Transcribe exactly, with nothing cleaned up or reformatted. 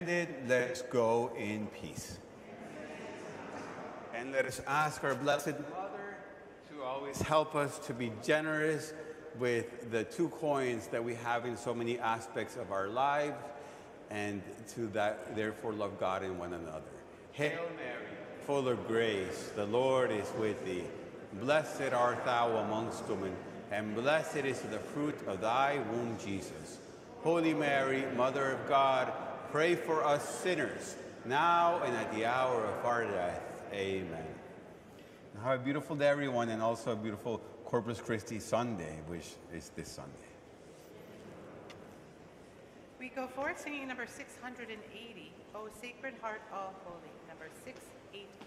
Let's go in peace. And let us ask our Blessed Mother to always help us to be generous with the two coins that we have in so many aspects of our lives, and to that therefore love God and one another. Hail Mary, full of grace, the Lord is with thee. Blessed art thou amongst women, and blessed is the fruit of thy womb, Jesus. Holy Mary, Mother of God, pray for us sinners, now and at the hour of our death. Amen. Now have a beautiful day, everyone, and also a beautiful Corpus Christi Sunday, which is this Sunday. We go forward singing number six hundred eighty, O Sacred Heart All Holy, number six eighty.